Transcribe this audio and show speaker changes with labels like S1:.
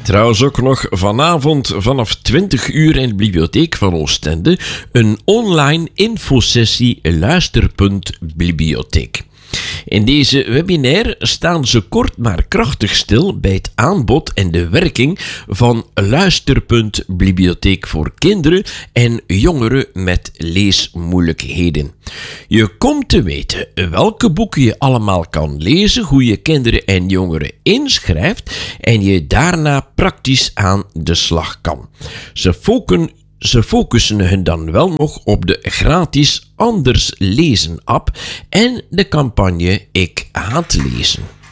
S1: Trouwens ook nog vanavond vanaf 20 uur in de Bibliotheek van Oostende een online infosessie Luisterpunt Bibliotheek. In deze webinar staan ze kort maar krachtig stil bij het aanbod en de werking van Luisterpunt Bibliotheek voor kinderen en jongeren met leesmoeilijkheden. Je komt te weten welke boeken je allemaal kan lezen, hoe je kinderen en jongeren inschrijft en je daarna praktisch aan de slag kan. Ze focussen hun dan wel nog op de gratis Anders Lezen app en de campagne Ik Haat Lezen.